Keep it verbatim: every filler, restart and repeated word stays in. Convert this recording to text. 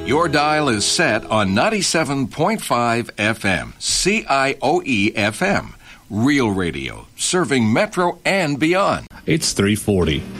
Your dial is set on ninety-seven point five F M, C I O E F M. Real radio, serving Metro and beyond. It's three forty.